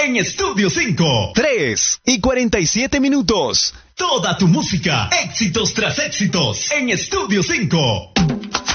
en Estudio 5. 3:47. Toda tu música, éxitos tras éxitos, en Estudio 5.